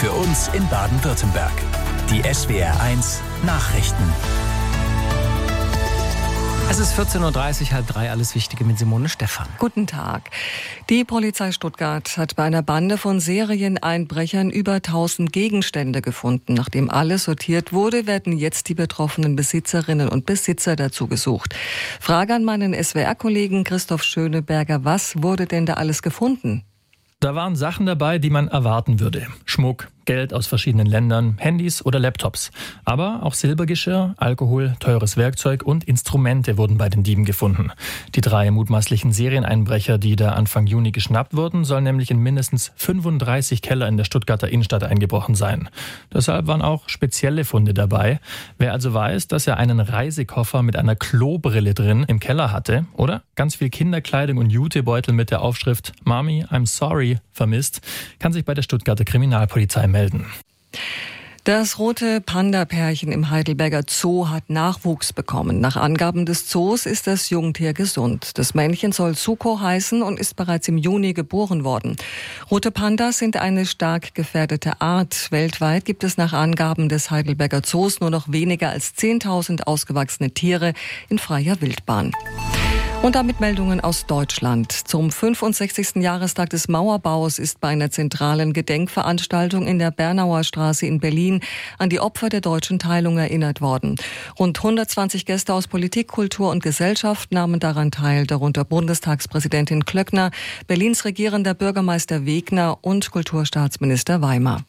Für uns in Baden-Württemberg. Die SWR1 Nachrichten. Es ist 14.30 Uhr, 2:30, alles Wichtige mit Simone Stephan. Guten Tag. Die Polizei Stuttgart hat bei einer Bande von Serieneinbrechern über 1000 Gegenstände gefunden. Nachdem alles sortiert wurde, werden jetzt die betroffenen Besitzerinnen und Besitzer dazu gesucht. Frage an meinen SWR-Kollegen Christoph Schöneberger, was wurde denn da alles gefunden? Da waren Sachen dabei, die man erwarten würde. Schmuck, Geld aus verschiedenen Ländern, Handys oder Laptops. Aber auch Silbergeschirr, Alkohol, teures Werkzeug und Instrumente wurden bei den Dieben gefunden. Die 3 mutmaßlichen Serieneinbrecher, die da Anfang Juni geschnappt wurden, sollen nämlich in mindestens 35 Keller in der Stuttgarter Innenstadt eingebrochen sein. Deshalb waren auch spezielle Funde dabei. Wer also weiß, dass er einen Reisekoffer mit einer Klobrille drin im Keller hatte oder ganz viel Kinderkleidung und Jutebeutel mit der Aufschrift "Mommy, I'm sorry" vermisst, kann sich bei der Stuttgarter Kriminalpolizei melden. Das rote Panda-Pärchen im Heidelberger Zoo hat Nachwuchs bekommen. Nach Angaben des Zoos ist das Jungtier gesund. Das Männchen soll Zuko heißen und ist bereits im Juni geboren worden. Rote Pandas sind eine stark gefährdete Art. Weltweit gibt es nach Angaben des Heidelberger Zoos nur noch weniger als 10.000 ausgewachsene Tiere in freier Wildbahn. Und damit Meldungen aus Deutschland. Zum 65. Jahrestag des Mauerbaus ist bei einer zentralen Gedenkveranstaltung in der Bernauer Straße in Berlin an die Opfer der deutschen Teilung erinnert worden. Rund 120 Gäste aus Politik, Kultur und Gesellschaft nahmen daran teil, darunter Bundestagspräsidentin Klöckner, Berlins regierender Bürgermeister Wegner und Kulturstaatsminister Weimer.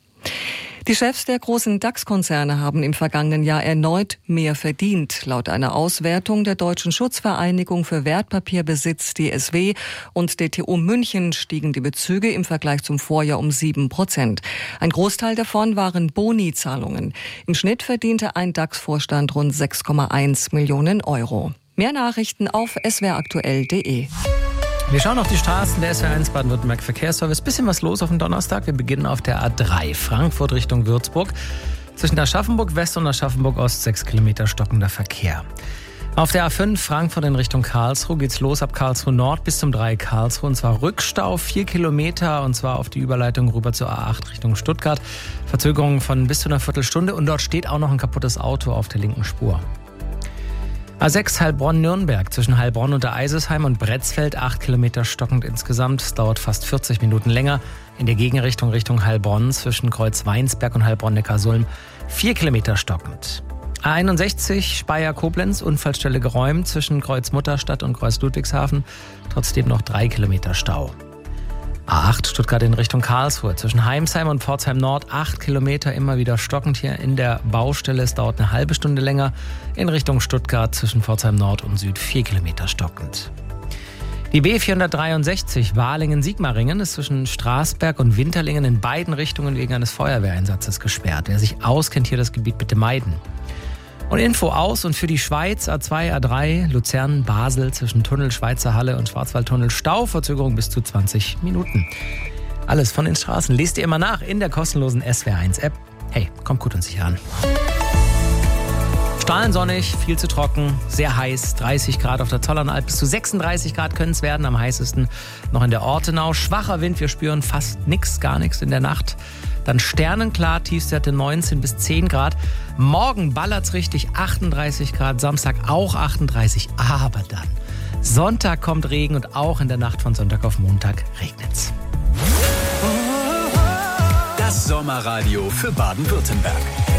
Die Chefs der großen DAX-Konzerne haben im vergangenen Jahr erneut mehr verdient. Laut einer Auswertung der Deutschen Schutzvereinigung für Wertpapierbesitz DSW und der TU München stiegen die Bezüge im Vergleich zum Vorjahr um 7%. Ein Großteil davon waren Boni-Zahlungen. Im Schnitt verdiente ein DAX-Vorstand rund 6,1 Millionen Euro. Mehr Nachrichten auf swraktuell.de. Wir schauen auf die Straßen der SWR1 Baden-Württemberg Verkehrsservice. Bisschen was los auf dem Donnerstag. Wir beginnen auf der A3 Frankfurt Richtung Würzburg. Zwischen Aschaffenburg West und Aschaffenburg Ost 6 Kilometer stockender Verkehr. Auf der A5 Frankfurt in Richtung Karlsruhe geht's los ab Karlsruhe Nord bis zum Dreieck Karlsruhe. Und zwar Rückstau 4 Kilometer und zwar auf die Überleitung rüber zur A8 Richtung Stuttgart. Verzögerung von bis zu einer Viertelstunde und dort steht auch noch ein kaputtes Auto auf der linken Spur. A6 Heilbronn-Nürnberg zwischen Heilbronn und der Eisesheim und Bretzfeld 8 Kilometer stockend insgesamt. Es dauert fast 40 Minuten länger. In der Gegenrichtung Richtung Heilbronn zwischen Kreuz-Weinsberg und Heilbronn-Neckarsulm 4 Kilometer stockend. A61 Speyer-Koblenz, Unfallstelle geräumt zwischen Kreuz-Mutterstadt und Kreuz-Ludwigshafen. Trotzdem noch 3 Kilometer Stau. A8 Stuttgart in Richtung Karlsruhe zwischen Heimsheim und Pforzheim Nord 8 Kilometer, immer wieder stockend hier in der Baustelle. Es dauert eine halbe Stunde länger. In Richtung Stuttgart zwischen Pforzheim Nord und Süd 4 Kilometer stockend. Die B463 Wahlingen-Sigmaringen ist zwischen Straßberg und Winterlingen in beiden Richtungen wegen eines Feuerwehreinsatzes gesperrt. Wer sich auskennt, hier das Gebiet bitte meiden. Und Info aus und für die Schweiz A2, A3, Luzern, Basel zwischen Tunnel Schweizer Halle und Schwarzwaldtunnel Stau, Verzögerung bis zu 20 Minuten. Alles von den Straßen lest ihr immer nach in der kostenlosen SWR1-App. Hey, kommt gut und sicher an. Strahlend sonnig, viel zu trocken, sehr heiß, 30 Grad auf der Zollernalb, bis zu 36 Grad können es werden, am heißesten noch in der Ortenau. Schwacher Wind, wir spüren fast nichts, gar nichts in der Nacht. Dann sternenklar, Tiefstwerte 19 bis 10 Grad. Morgen ballert's richtig, 38 Grad, Samstag auch 38, aber dann Sonntag kommt Regen und auch in der Nacht von Sonntag auf Montag regnet's. Das Sommerradio für Baden-Württemberg.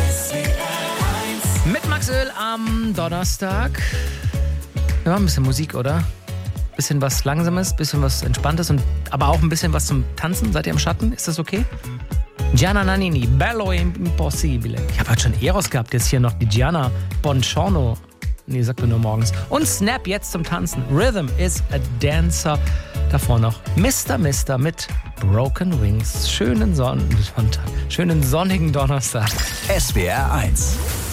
Mit Max Öl am Donnerstag. Ja, ein bisschen Musik, oder? Bisschen was Langsames, bisschen was Entspanntes, aber auch ein bisschen was zum Tanzen. Seid ihr im Schatten? Ist das okay? Gianna Nannini, Bello Impossibile. Ich habe heute schon Eros gehabt, jetzt hier noch die Gianna Bongiorno. Nee, sagt mir nur morgens. Und Snap jetzt zum Tanzen. Rhythm is a Dancer. Davor noch Mr. mit Broken Wings. Schönen Sonntag. Schönen sonnigen Donnerstag. SWR1